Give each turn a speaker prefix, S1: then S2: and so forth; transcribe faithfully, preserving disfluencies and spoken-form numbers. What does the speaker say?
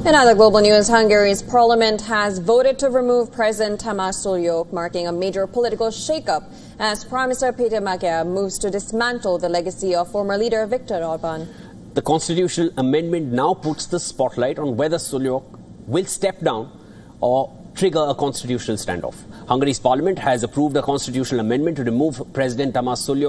S1: In other global news, Hungary's parliament has voted to remove President Tamás Suljók, marking a major political shakeup as Prime Minister Péter Magyar moves to dismantle the legacy of former leader Viktor Orbán.
S2: The constitutional amendment now puts the spotlight on whether Suljók will step down or trigger a constitutional standoff. Hungary's parliament has approved a constitutional amendment to remove President Tamás Suljók